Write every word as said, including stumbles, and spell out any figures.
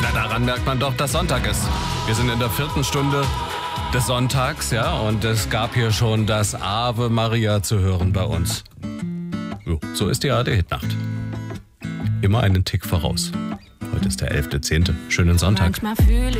Na, daran merkt man doch, dass Sonntag ist. Wir sind in der vierten Stunde des Sonntags, ja, und es gab hier schon das Ave Maria zu hören bei uns. Jo, so ist die A R D-Hitnacht. Immer einen Tick voraus. Heute ist der elfter zehnte Schönen Sonntag.